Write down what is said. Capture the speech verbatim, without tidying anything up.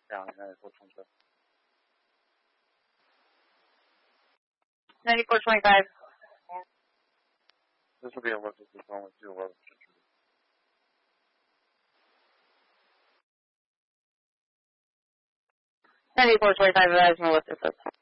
两个人以后冲车。 ninety-four twenty-five. This will be a local phone with two eleven. ninety-four twenty-five, advising Melissa.